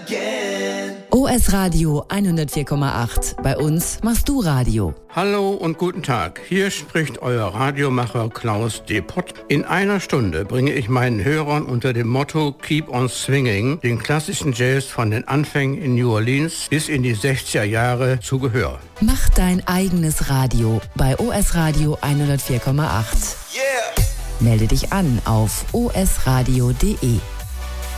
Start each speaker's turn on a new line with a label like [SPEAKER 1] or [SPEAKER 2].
[SPEAKER 1] OS Radio 104,8. Bei uns machst du Radio.
[SPEAKER 2] Hallo und guten Tag. Hier spricht euer Radiomacher Klaus Depott. In einer Stunde bringe ich meinen Hörern unter dem Motto Keep on Swinging den klassischen Jazz von den Anfängen in New Orleans bis in die 60er Jahre zu Gehör.
[SPEAKER 1] Mach dein eigenes Radio bei OS Radio 104,8.
[SPEAKER 3] Yeah.
[SPEAKER 1] Melde dich an auf osradio.de.